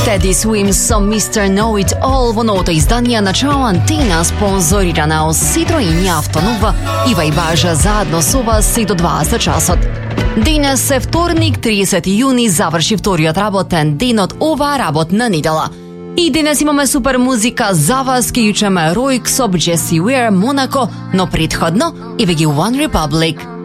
Teddy Swims со Mr. Know It All во новото издание на Чао Антена, спонзорирана од Citroen и Автонова, Ива и Бажа заедно со вас се до 20 часот. Денес е вторник, 30 јуни, заврши вториот работен ден од оваа работна недела. И денес имаме супер музика за вас, ке јучеме Роик со Джеси Уер, Монако, но предходно и веги One Republic.